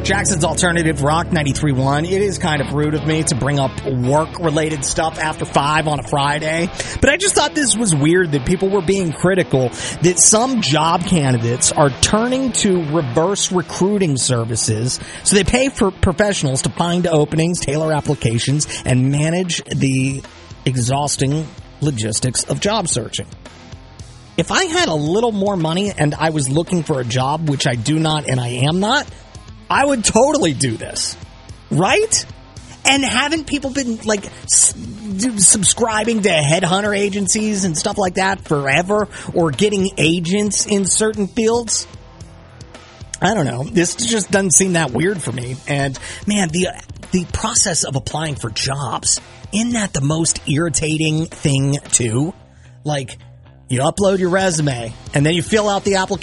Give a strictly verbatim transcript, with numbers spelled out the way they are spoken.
Jackson's Alternative Rock ninety-three point one. It is kind of rude of me to bring up work-related stuff after five on a Friday, but I just thought this was weird that people were being critical that some job candidates are turning to reverse recruiting services, so they pay for professionals to find openings, tailor applications, and manage the exhausting logistics of job searching. If I had a little more money and I was looking for a job, which I do not and I am not, I would totally do this, right? And haven't people been, like, s- subscribing to headhunter agencies and stuff like that forever, or getting agents in certain fields? I don't know. This just doesn't seem that weird for me. And, man, the the process of applying for jobs, isn't that the most irritating thing, too? Like, you upload your resume, and then you fill out the application.